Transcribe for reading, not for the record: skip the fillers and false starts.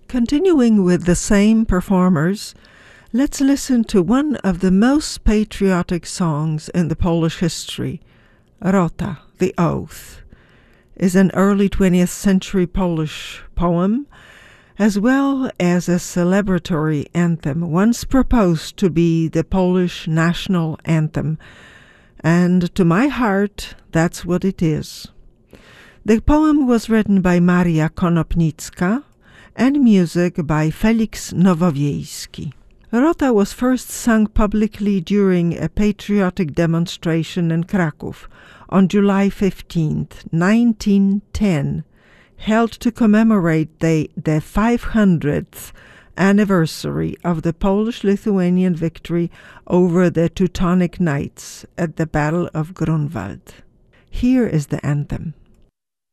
Continuing with the same performers, let's listen to one of the most patriotic songs in the Polish history. Rota, the Oath, is an early 20th century Polish poem, as well as a celebratory anthem, once proposed to be the Polish national anthem. And to my heart, that's what it is. The poem was written by Maria Konopnicka and music by Felix Nowowiejski. Rota was first sung publicly during a patriotic demonstration in Kraków on July 15, 1910, held to commemorate the 500th anniversary of the Polish-Lithuanian victory over the Teutonic Knights at the Battle of Grunwald. Here is the anthem.